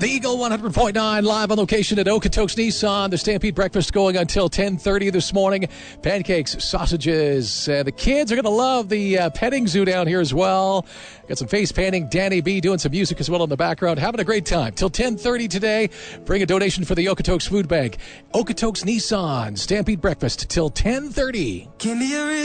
The Eagle 100.9 live on location at Okotoks Nissan. The Stampede Breakfast going until 10:30 this morning. Pancakes, sausages. The kids are going to love the petting zoo down here as well. Got some face painting. Danny B doing some music as well in the background. Having a great time. Till 10:30 today. Bring a donation for the Okotoks Food Bank. Okotoks Nissan. Stampede Breakfast till 10:30.